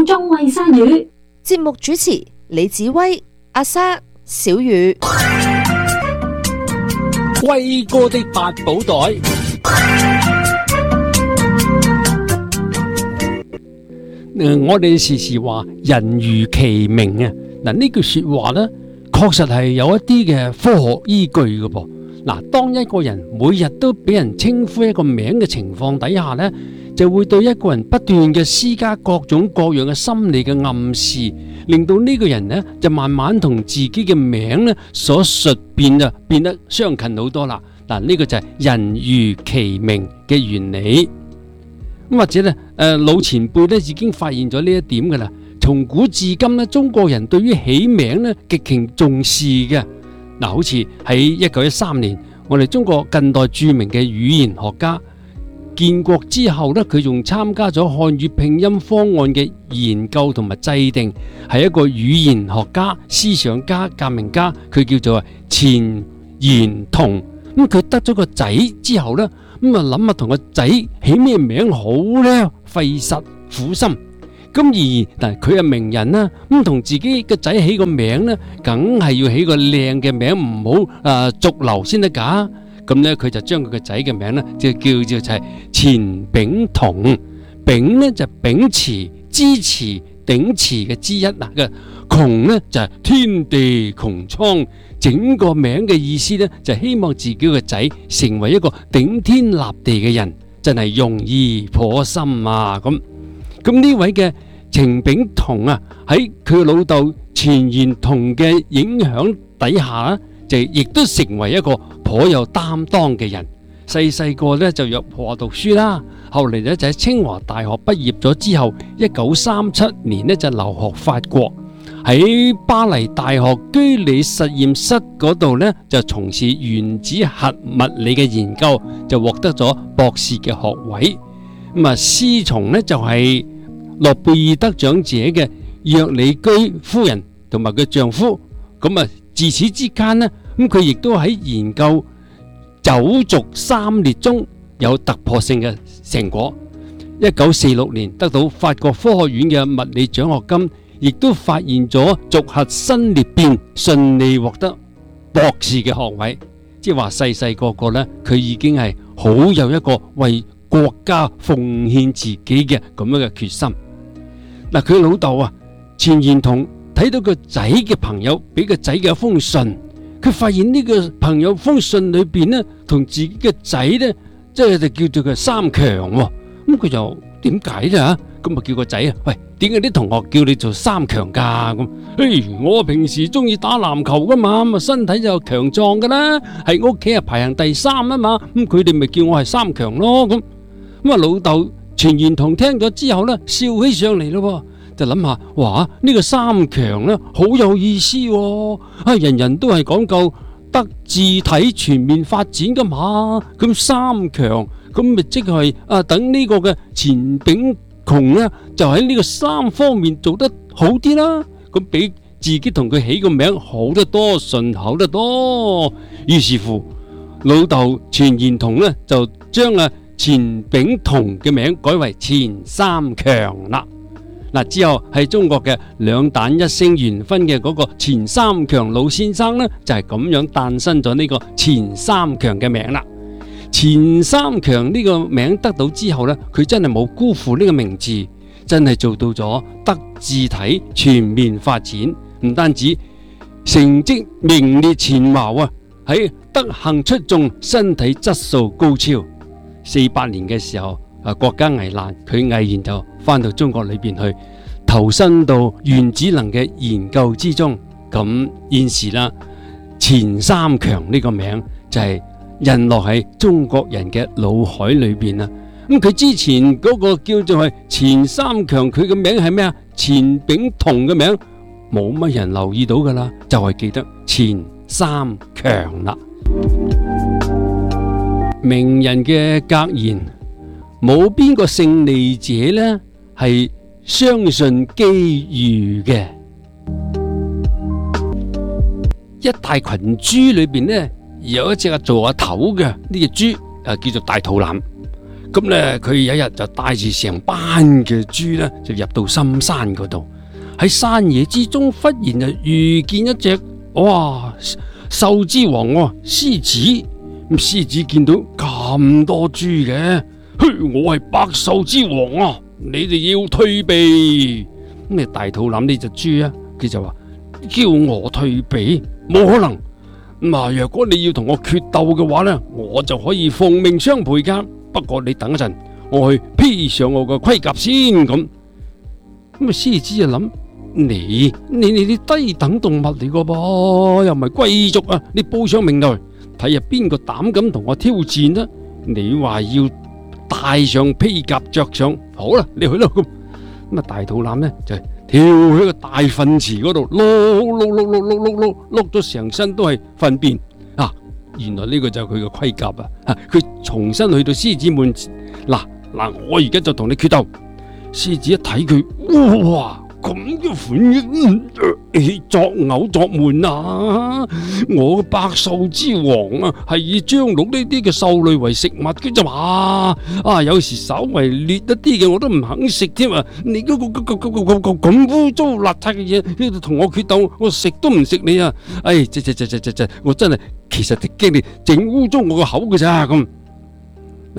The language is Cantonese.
中衛生語。 節目主持李子威、阿莎、小雨。 威哥的八寶袋。我哋時時話人如其名啊，嗱呢句說話呢，確實係有一啲嘅科學依據嘅噃。嗱，當一個人每日都俾人稱呼一個名嘅情況底下呢，就會對一個人不斷嘅施加各種各樣嘅心理嘅暗示，令到呢個人呢就慢慢同自己嘅名呢所述變得相近好多啦。嗱，呢個就係人如其名嘅原理。咁或者咧，老前輩咧已經發現咗呢一點噶啦。從古至今咧，中國人對於起名咧極其重視嘅。嗱，好似喺1913年，我哋中國近代著名嘅語言學家建國之後咧，佢仲參加咗漢語拼音方案嘅研究同埋制定，係一個語言學家、思想家、革命家，佢叫做錢玄同。咁佢得咗個仔之後呢，咁啊諗下同個仔起咩名好呢？費實苦心。咁但係佢係名人啦，咁同自己個仔起個名呢，梗係要起個靚嘅名，唔好俗流先得噶。咁呢，佢就將佢個仔嘅名呢，就叫做就係錢秉同。秉呢就秉持、支持、頂持嘅之一嗱嘅。窮呢就係天地穹蒼。整個名嘅意思呢，就希望自己個仔成為一個頂天立地嘅人，真係用意頗深啊！咁呢位嘅錢秉同啊，喺佢老豆錢玄同嘅影響底下，就亦都成為一個頗有擔當嘅人。細個呢就入學讀書啦，後嚟呢就喺清華大學畢業咗之後，1937年呢就留學法國。喺巴黎大學居里實驗室嗰度呢，就從事原子核物理嘅研究，就獲得咗博士嘅學位。咁啊，師從呢就係諾貝爾得獎者嘅約里居夫人同埋佢丈夫。咁啊，自此之間呢，咁佢亦都喺研究九族三列中有突破性嘅成果。1946年得到法國科學院嘅物理獎學金。亦都發現咗族核新裂變，順利獲得博士嘅學位。即係話細個呢，佢已經係好有一個為國家奉獻自己嘅咁樣嘅決心。嗱，佢老豆啊，錢玄同睇到個仔嘅朋友俾個仔嘅一封信，佢發現呢個朋友封信裏邊呢，同自己嘅仔呢，即係就叫做佢三強喎。咁佢就點解呢？咁啊叫個仔啊，喂，點解啲同學叫你做三強噶？咁，我平時中意打籃球噶嘛，咁啊身體就強壯噶啦，喺屋企啊排行第3啊嘛，咁佢哋咪叫我係三強咯。咁啊老豆錢玄同聽咗之後呢，笑起上嚟咯，就諗下，哇，呢個三強呢，好有意思喎，人人都係講究德智體全面發展噶嘛，咁三強咁咪即係等呢個嘅錢秉同呢就喺呢個3方面做得好啲啦，咁比自己同佢起個名好得多，順口得多。於是乎，老豆錢玄同呢就將錢秉同嘅名改為錢三強啦。嗱，之後喺中國嘅兩彈一星圓分嘅嗰個錢三強老先生呢，就係咁樣誕生咗呢個錢三強嘅名啦。錢三強呢個名得到之後呢，佢真係冇辜負呢個名字，真係做到咗德智體全面發展，唔單止成績名列前茅啊，喺德行出眾，身體質素高超。48年嘅時候，國家危難，佢毅然就翻到中國裏邊去，投身到原子能嘅研究之中。咁現時啦，錢三強呢個名就係印落喺中國人嘅腦海裏邊啦。咁佢之前嗰個叫做係錢三強，佢嘅名係咩啊？錢秉同嘅名冇乜人留意到噶啦，就係記得錢三強啦。名人嘅格言，冇邊個勝利者呢係相信機遇嘅。一大群豬裏邊呢，有一隻做阿頭嘅呢隻豬，叫做大肚腩。 咁咧，佢有一日就帶住成班嘅豬咧，就入到深山嗰度。喺山野之中，忽然就遇見一隻獸之王獅子。咁獅子見到咁多豬嘅，我係百獸之王啊！你哋要退避。咁大肚腩呢隻豬啊，佢就話叫我退避，冇可能。若果你要同我決鬥嘅話呢，我就可以奉命相陪噶。不過你等一陣，我去披上我個盔甲先咁。獅子就諗，你低等動物嚟個噃，又唔係貴族啊！你報上名來，睇下邊個膽敢同我挑戰啦！你話要帶上披甲着上，好啦，你去咯咁。大肚腩呢，就跳喺個大糞池嗰度，碌咗成身都係糞便啊！原來呢個就係佢嘅盔甲啊！佢重新去到獅子門前，嗱，我而家就同你決鬥。獅子一睇佢，哇！咁嘅款嘅，作嘔作悶啊！我百獸之王啊，係以張鹿呢啲嘅獸類為食物嘅啫嘛。有時稍為劣一啲嘅我都唔肯食添啊！你嗰咁污糟邋遢嘅嘢，同我決鬥，我食都唔食你啊！我真係其實驚你整污糟我個口嘅咋咁。